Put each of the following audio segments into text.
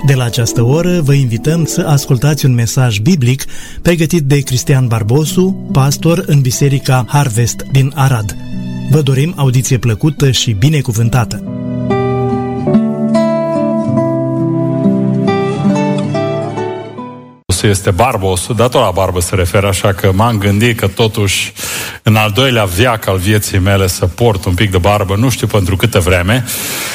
De la această oră vă invităm să ascultați un mesaj biblic pregătit de Cristian Barbosu, pastor în Biserica Harvest din Arad. Vă dorim audiție plăcută și binecuvântată! Este Barbosu, dar tot la barbă se referă, așa că m-am gândit că totuși în al doilea veac al vieții mele să port un pic de barbă, nu știu pentru câtă vreme.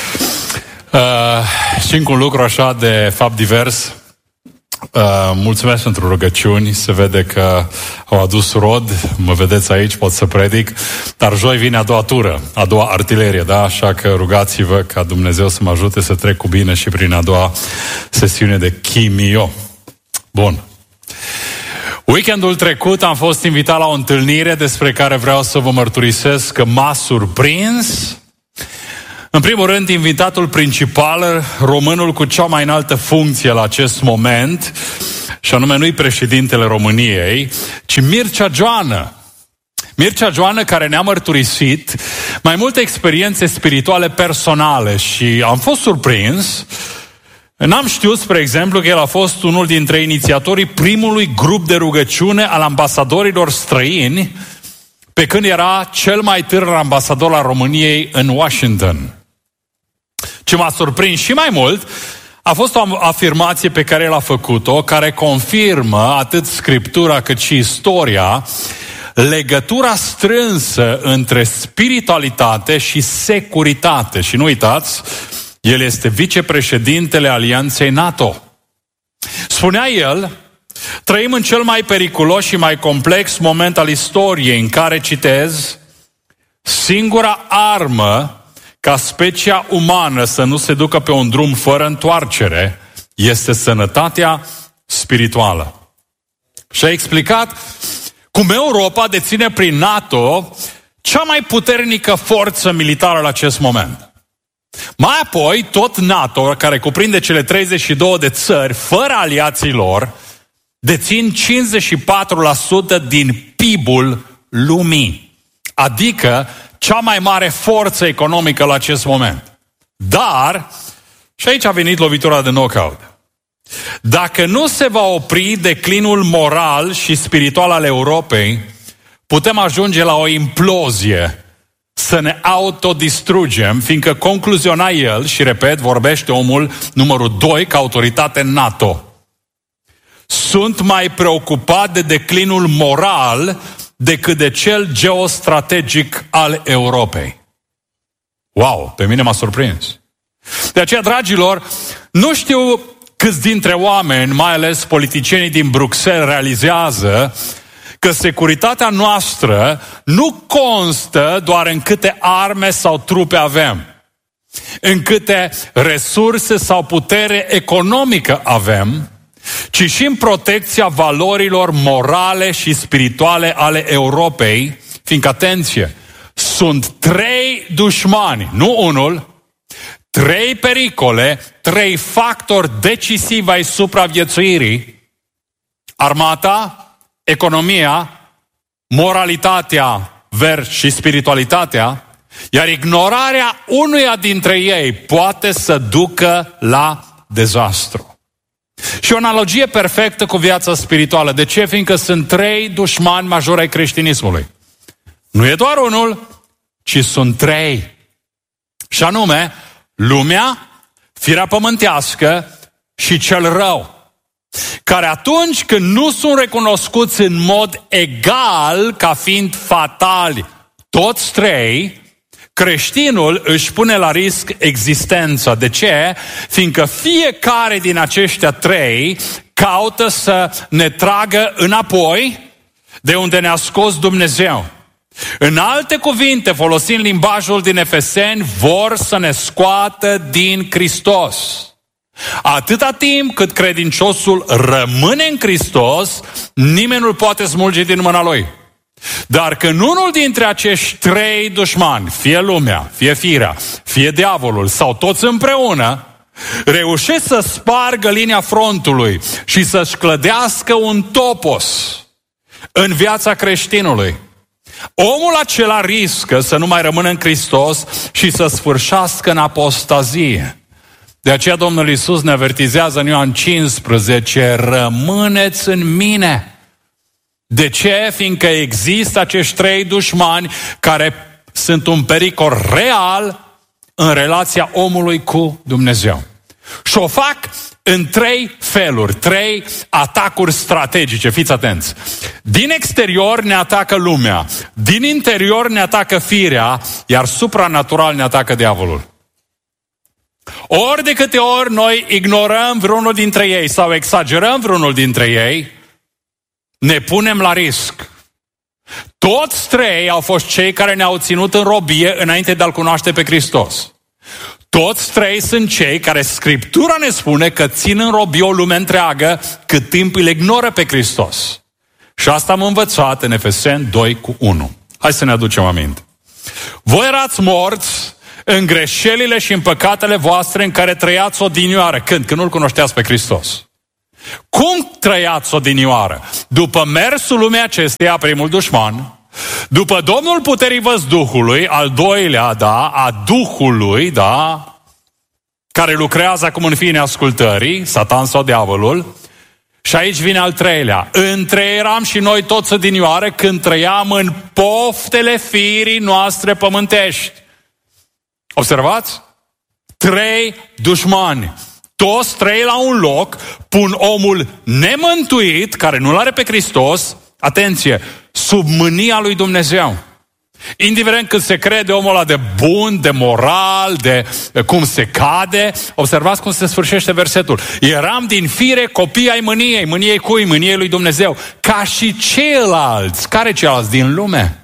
Și încă un lucru așa de fapt divers. Mulțumesc pentru rugăciuni, se vede că au adus rod, mă vedeți aici, pot să predic, dar joi vine a doua tură, a doua artilerie, da? Așa că rugați-vă ca Dumnezeu să mă ajute să trec cu bine și prin a doua sesiune de chimio. Bun. Weekendul trecut am fost invitat la o întâlnire despre care vreau să vă mărturisesc că m-a surprins. În primul rând, invitatul principal, românul cu cea mai înaltă funcție la acest moment, și anume nu-i președintele României, ci Mircea Joană. Mircea Joană, care ne-a mărturisit mai multe experiențe spirituale personale și am fost surprins. N-am știut, spre exemplu, că el a fost unul dintre inițiatorii primului grup de rugăciune al ambasadorilor străini, pe când era cel mai tânăr ambasador al României în Washington. Ce m-a surprins și mai mult a fost o afirmație pe care el a făcut-o, care confirmă atât Scriptura cât și istoria, legătura strânsă între spiritualitate și securitate. Și nu uitați, el este vicepreședintele Alianței NATO. Spunea el, trăim în cel mai periculos și mai complex moment al istoriei în care, citez, singura armă ca specia umană să nu se ducă pe un drum fără întoarcere este sănătatea spirituală. Și a explicat cum Europa deține prin NATO cea mai puternică forță militară la acest moment. Mai apoi, tot NATO, care cuprinde cele 32 de țări fără aliații lor, dețin 54% din PIB-ul lumii. Adică cea mai mare forță economică la acest moment. Dar, și aici a venit lovitura de knockout, dacă nu se va opri declinul moral și spiritual al Europei, putem ajunge la o implozie, să ne autodistrugem, fiindcă concluziona el, și repet, vorbește omul numărul 2 ca autoritate NATO. Sunt mai preocupat de declinul moral decât de cel geostrategic al Europei. Wow, pe mine m-a surprins. De aceea, dragilor, nu știu câți dintre oameni, mai ales politicienii din Bruxelles, realizează că securitatea noastră nu constă doar în câte arme sau trupe avem, în câte resurse sau putere economică avem, ci și în protecția valorilor morale și spirituale ale Europei, fiindcă, atenție, sunt 3 dușmani, nu unul, 3 pericole, 3 factori decisivi ai supraviețuirii: armata, economia, moralitatea și spiritualitatea, iar ignorarea unuia dintre ei poate să ducă la dezastru. Și o analogie perfectă cu viața spirituală. De ce? Fiindcă sunt 3 dușmani majori ai creștinismului. Nu e doar unul, ci sunt 3. Și anume, lumea, firea pământească și cel rău, care atunci când nu sunt recunoscuți în mod egal ca fiind fatali toți 3, creștinul își pune la risc existența. De ce? Fiindcă fiecare din aceștia 3 caută să ne tragă înapoi de unde ne-a scos Dumnezeu. În alte cuvinte, folosind limbajul din Efeseni, vor să ne scoată din Hristos. Atâta timp cât credinciosul rămâne în Hristos, nimeni nu-l poate smulge din mâna lui. Dar când unul dintre acești 3 dușmani, fie lumea, fie firea, fie diavolul sau toți împreună, reușesc să spargă linia frontului și să-și clădească un topos în viața creștinului, omul acela riscă să nu mai rămână în Hristos și să sfârșească în apostazie. De aceea Domnul Iisus ne avertizează în Ioan 15, rămâneți în mine. De ce? Fiindcă există acești 3 dușmani care sunt un pericol real în relația omului cu Dumnezeu. Și o fac în 3 feluri, 3 atacuri strategice, fiți atenți. Din exterior ne atacă lumea, din interior ne atacă firea, iar supranatural ne atacă diavolul. Ori de câte ori noi ignorăm vreunul dintre ei sau exagerăm vreunul dintre ei, ne punem la risc. Toți 3 au fost cei care ne-au ținut în robie înainte de a-L cunoaște pe Hristos. Toți 3 sunt cei care Scriptura ne spune că țin în robie o lume întreagă cât timp îl ignoră pe Hristos. Și asta am învățat în Efeseni 2:1. Hai să ne aducem aminte. Voi erați morți în greșelile și în păcatele voastre în care trăiați odinioară. Când? Când nu-L cunoșteați pe Hristos. Cum trăiați odinioară? După mersul lumii acesteia, primul dușman, după Domnul puterii văzduhului, al doilea, a Duhului, care lucrează acum în fiii neascultării, Satan sau diavolul, și aici vine al 3-lea. Între eram și noi toți odinioară când trăiam în poftele firii noastre pământești. Observați? 3 dușmani. Toți 3 la un loc pun omul nemântuit, care nu-L are pe Hristos, atenție, sub mânia lui Dumnezeu. Indiferent cât se crede omul ăla de bun, de moral, de cum se cade, observați cum se sfârșește versetul. Eram din fire copii ai mâniei. Mâniei cui? Mâniei lui Dumnezeu. Ca și ceilalți. Care ceilalți? Din lume.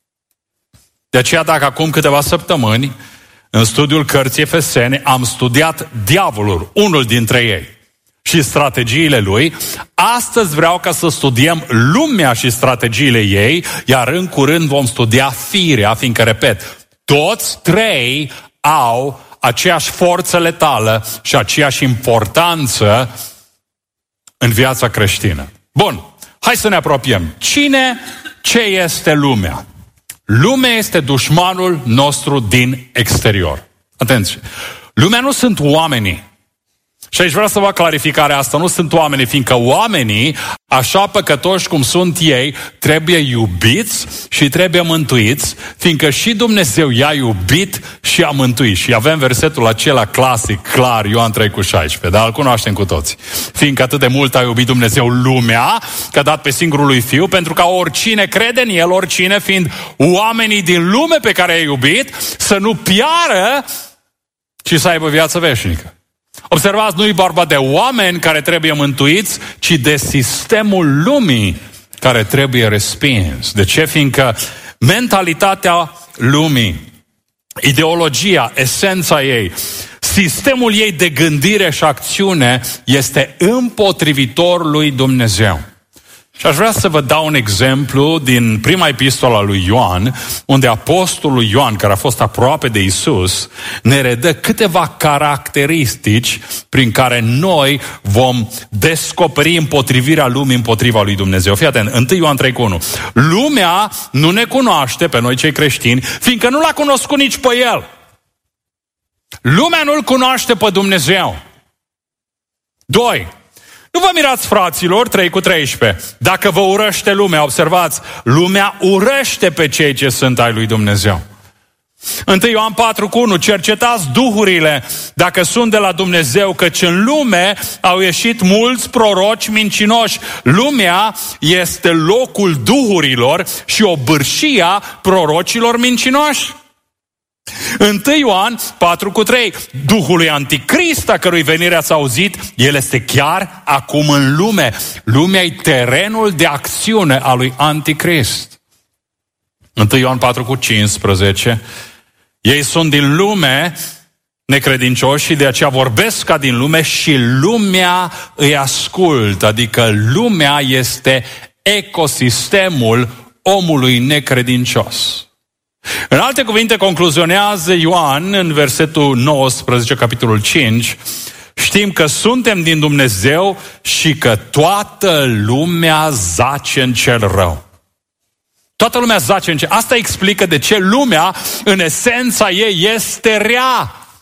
De aceea dacă acum câteva săptămâni, în studiul cărții Efeseni, am studiat diavolul, unul dintre ei, și strategiile lui, astăzi vreau ca să studiem lumea și strategiile ei, iar în curând vom studia firea, fiindcă, repet, toți 3 au aceeași forță letală și aceeași importanță în viața creștină. Bun, hai să ne apropiem. Ce este lumea? Lumea este dușmanul nostru din exterior. Atenție! Lumea nu sunt oamenii. Și aici vreau să fac clarificarea asta. Nu sunt oamenii, fiindcă oamenii, așa păcătoși cum sunt ei, trebuie iubiți și trebuie mântuiți, fiindcă și Dumnezeu i-a iubit și a mântuit. Și avem versetul acela clasic, clar, Ioan 3:16, dar îl cunoaștem cu toți. Fiindcă atât de mult a iubit Dumnezeu lumea, că a dat pe singurul lui Fiu, pentru ca oricine crede în El, oricine fiind oamenii din lume pe care i-a iubit, să nu piară, ci să aibă viață veșnică. Observați, nu e vorba de oameni care trebuie mântuiți, ci de sistemul lumii care trebuie respins. De ce? Fiindcă mentalitatea lumii, ideologia, esența ei, sistemul ei de gândire și acțiune este împotrivitor lui Dumnezeu. Și aș vrea să vă dau un exemplu din prima epistolă a lui Ioan, unde apostolul Ioan, care a fost aproape de Isus, ne redă câteva caracteristici prin care noi vom descoperi împotrivirea lumii împotriva lui Dumnezeu. Fii atent, 1 Ioan 3:1. Lumea nu ne cunoaște pe noi cei creștini, fiindcă nu l-a cunoscut nici pe El. Lumea nu-L cunoaște pe Dumnezeu. 2. Nu vă mirați, fraților, 3:13. Dacă vă urăște lumea, observați, lumea urăște pe cei ce sunt ai lui Dumnezeu. 1 Ioan 4:1. Cercetați duhurile dacă sunt de la Dumnezeu, căci în lume au ieșit mulți proroci mincinoși. Lumea este locul duhurilor și obârșia prorocilor mincinoși. 1 Ioan 4:3. Duhul lui Anticrist, a cărui venire ați auzit, el este chiar acum în lume. Lumea e terenul de acțiune a lui Anticrist. 1 Ioan 4:15. Ei sunt din lume, necredincioși, și de aceea vorbesc ca din lume și lumea îi ascultă. Adică lumea este ecosistemul omului necredincios. În alte cuvinte, concluzionează Ioan în versetul 19, capitolul 5, știm că suntem din Dumnezeu și că toată lumea zace în cel rău. Toată lumea zace în cel rău. Asta explică de ce lumea, în esența ei, este rea.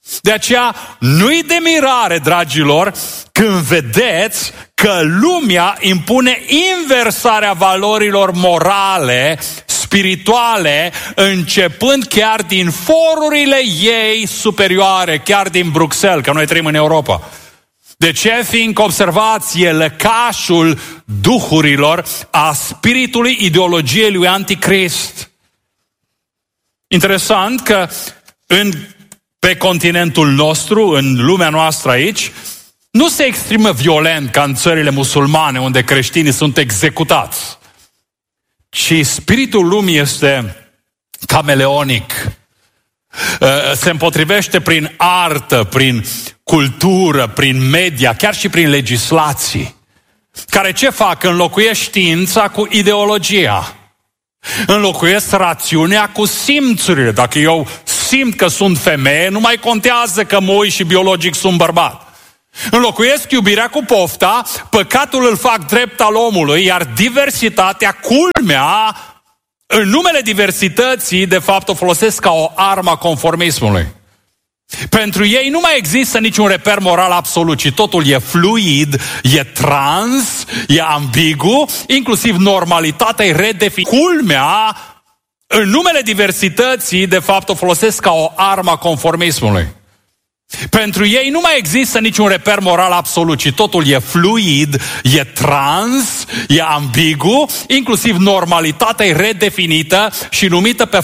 De aceea, nu-i de mirare, dragilor, când vedeți că lumea impune inversarea valorilor morale, spirituale, începând chiar din forurile ei superioare, chiar din Bruxelles, că noi trăim în Europa. De ce? Fiindcă, observați, e lăcașul duhurilor, a spiritului ideologiei lui Anticrist. Interesant că pe continentul nostru, în lumea noastră aici, nu se exprimă violent ca în țările musulmane, unde creștinii sunt executați, ci spiritul lumii este cameleonic. Se împotrivește prin artă, prin cultură, prin media, chiar și prin legislații, care ce fac? Înlocuiesc știința cu ideologia. Înlocuiesc rațiunea cu simțurile. Dacă eu simt că sunt femeie, nu mai contează că mă uit și biologic sunt bărbat. Înlocuiesc iubirea cu pofta, păcatul îl fac drept al omului, iar diversitatea, culmea, în numele diversității, de fapt o folosesc ca o armă a conformismului. Pentru ei nu mai există niciun reper moral absolut, ci totul e fluid, e trans, e ambigu, inclusiv normalitatea e redefinită. Culmea, în numele diversității, de fapt o folosesc ca o armă a conformismului. Pentru ei nu mai există niciun reper moral absolut, ci totul e fluid, e trans, e ambigu, inclusiv normalitatea e redefinită și numită pe